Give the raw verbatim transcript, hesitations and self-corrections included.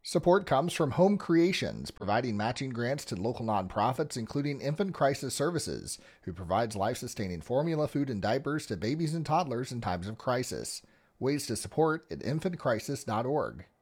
Support comes from Home Creations, providing matching grants to local nonprofits, including Infant Crisis Services, who provides life sustaining formula, food, and diapers to babies and toddlers in times of crisis. Ways to support at infant crisis dot org.